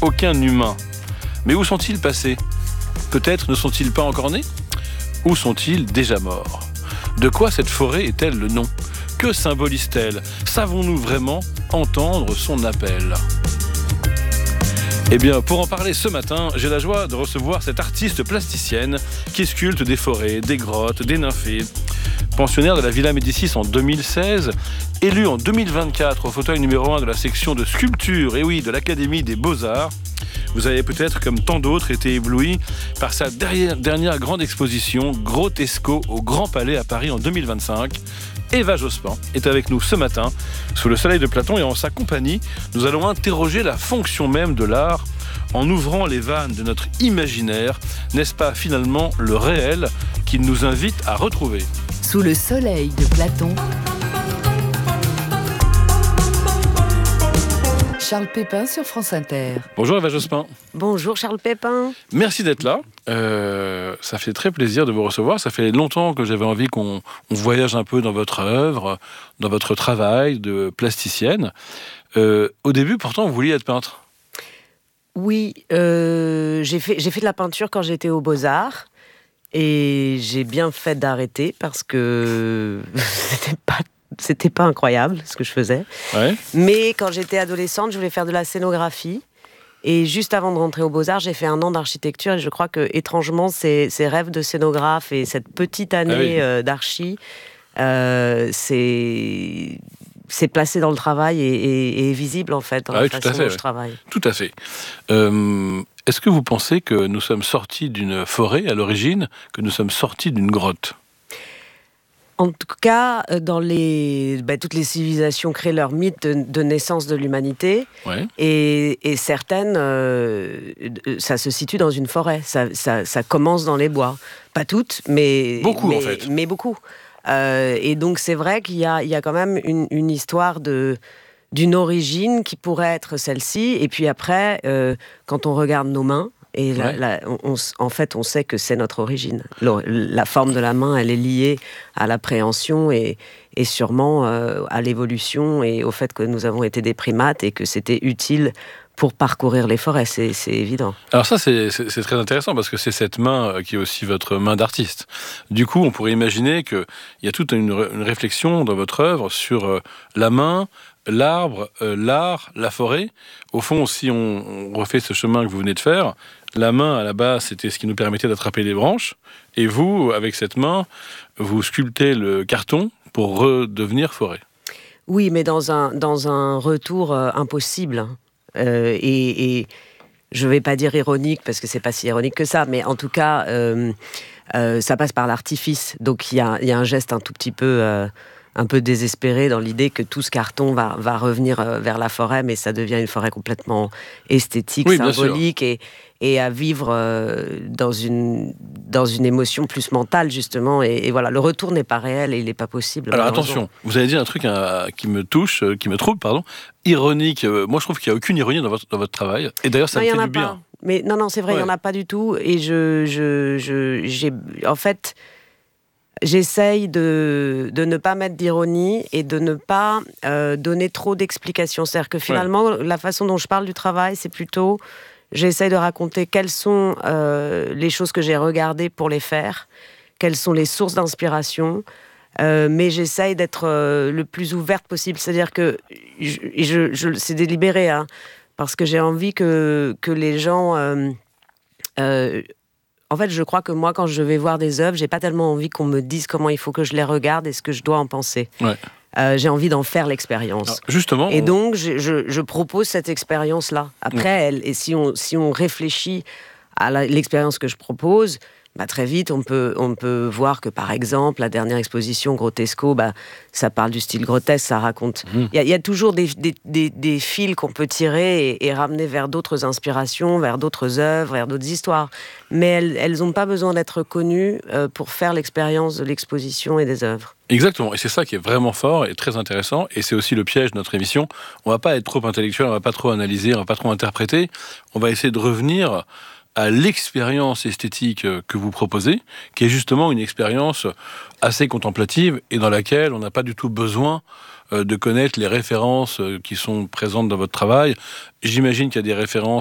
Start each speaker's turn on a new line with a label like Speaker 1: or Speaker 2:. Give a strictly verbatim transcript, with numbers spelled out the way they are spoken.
Speaker 1: aucun humain. Mais où sont-ils passés ? Peut-être ne sont-ils pas encore nés ? Où sont-ils déjà morts ? De quoi cette forêt est-elle le nom ? Que symbolise-t-elle ? Savons-nous vraiment entendre son appel ? Eh bien, pour en parler ce matin, j'ai la joie de recevoir cette artiste plasticienne qui sculpte des forêts, des grottes, des nymphées. Pensionnaire de la Villa Médicis en deux mille seize, élue en deux mille vingt-quatre au fauteuil numéro un de la section de sculpture, et oui, de l'Académie des Beaux-Arts, vous avez peut-être, comme tant d'autres, été ébloui par sa dernière, dernière grande exposition, Grotesco, au Grand Palais à Paris en deux mille vingt-cinq. Eva Jospin est avec nous ce matin, sous le soleil de Platon, et en sa compagnie, nous allons interroger la fonction même de l'art en ouvrant les vannes de notre imaginaire. N'est-ce pas finalement le réel qu'il nous invite à retrouver ?
Speaker 2: Sous le soleil de Platon, Charles Pépin sur France Inter.
Speaker 1: Bonjour Eva Jospin.
Speaker 3: Bonjour Charles Pépin.
Speaker 1: Merci d'être là. Euh, ça fait très plaisir de vous recevoir. Ça fait longtemps que j'avais envie qu'on on voyage un peu dans votre œuvre, dans votre travail de plasticienne. Euh, au début, pourtant, vous vouliez être peintre.
Speaker 3: Oui, euh, j'ai fait, j'ai fait de la peinture quand j'étais aux Beaux-Arts. Et j'ai bien fait d'arrêter parce que c'était pas, c'était pas incroyable ce que je faisais.
Speaker 1: Ouais.
Speaker 3: Mais quand j'étais adolescente, je voulais faire de la scénographie. Et juste avant de rentrer aux Beaux-Arts, j'ai fait un an d'architecture. Et je crois que, étrangement, ces, ces rêves de scénographe et cette petite année ah oui. euh, d'archi, euh, c'est... c'est placé dans le travail et, et, et visible, en fait, dans ah la oui, façon fait, dont ouais. je travaille.
Speaker 1: Tout à fait. Euh, est-ce que vous pensez que nous sommes sortis d'une forêt à l'origine, que nous sommes sortis d'une grotte ?
Speaker 3: En tout cas, dans les, bah, toutes les civilisations créent leur mythe de, de naissance de l'humanité. Ouais. Et, et certaines, euh, ça se situe dans une forêt. Ça, ça, ça commence dans les bois. Pas toutes, mais...
Speaker 1: Beaucoup,
Speaker 3: mais,
Speaker 1: en fait.
Speaker 3: Mais beaucoup. Euh, et donc c'est vrai qu'il y a, il y a quand même une, une histoire de, d'une origine qui pourrait être celle-ci, et puis après euh, quand on regarde nos mains et la, ouais. la, on, on, en fait on sait que c'est notre origine. La, la forme de la main, elle est liée à l'appréhension et, et sûrement euh, à l'évolution et au fait que nous avons été des primates et que c'était utile pour parcourir les forêts, c'est, c'est évident.
Speaker 1: Alors ça, c'est, c'est, c'est très intéressant parce que c'est cette main qui est aussi votre main d'artiste. Du coup, on pourrait imaginer qu'il y a toute une, une réflexion dans votre œuvre sur euh, la main, l'arbre, euh, l'art, la forêt. Au fond, si on, on refait ce chemin que vous venez de faire, la main, à la base, c'était ce qui nous permettait d'attraper les branches. Et vous, avec cette main, vous sculptez le carton pour redevenir forêt.
Speaker 3: Oui, mais dans un, dans un retour euh, impossible. Euh, et, et je ne vais pas dire ironique parce que c'est pas si ironique que ça, mais en tout cas euh, euh, ça passe par l'artifice, donc il y a, y a un geste un tout petit peu euh, un peu désespéré dans l'idée que tout ce carton va, va revenir euh, vers la forêt, mais ça devient une forêt complètement esthétique, oui, symbolique et, et à vivre euh, dans, une, dans une émotion plus mentale justement, et, et voilà, le retour n'est pas réel et il n'est pas possible.
Speaker 1: Alors attention, vous avez dit un truc euh, qui me touche, euh, qui me trouble, pardon, ironique. Euh, moi je trouve qu'il n'y a aucune ironie dans votre, dans votre travail, et d'ailleurs ça non, me fait du bien.
Speaker 3: Pas. Mais non, non, c'est vrai, il ouais. n'y en a pas du tout, et je, je, je, j'ai, en fait... J'essaye de, de ne pas mettre d'ironie et de ne pas euh, donner trop d'explications. C'est-à-dire que finalement, ouais. la façon dont je parle du travail, c'est plutôt... J'essaye de raconter quelles sont euh, les choses que j'ai regardées pour les faire, quelles sont les sources d'inspiration, euh, mais j'essaye d'être euh, le plus ouverte possible. C'est-à-dire que je, je, je, c'est délibéré, hein, parce que j'ai envie que, que les gens... Euh, euh, En fait, je crois que moi, quand je vais voir des œuvres, j'ai pas tellement envie qu'on me dise comment il faut que je les regarde et ce que je dois en penser. Ouais. Euh, j'ai envie d'en faire l'expérience.
Speaker 1: Alors, justement.
Speaker 3: Et
Speaker 1: on...
Speaker 3: donc, je, je, je propose cette expérience-là. Après, ouais. elle, et si on, si on réfléchit à la, l'expérience que je propose, bah, très vite, on peut, on peut voir que, par exemple, la dernière exposition Grotesco, bah, ça parle du style grotesque, ça raconte... Il mmh. y, y a toujours des, des, des, des fils qu'on peut tirer et, et ramener vers d'autres inspirations, vers d'autres œuvres, vers d'autres histoires. Mais elles n'ont pas besoin d'être connues euh, pour faire l'expérience de l'exposition et des œuvres.
Speaker 1: Exactement, et c'est ça qui est vraiment fort et très intéressant, et c'est aussi le piège de notre émission. On ne va pas être trop intellectuel, on ne va pas trop analyser, on ne va pas trop interpréter, on va essayer de revenir à l'expérience esthétique que vous proposez, qui est justement une expérience assez contemplative et dans laquelle on n'a pas du tout besoin de connaître les références qui sont présentes dans votre travail. J'imagine qu'il y a des références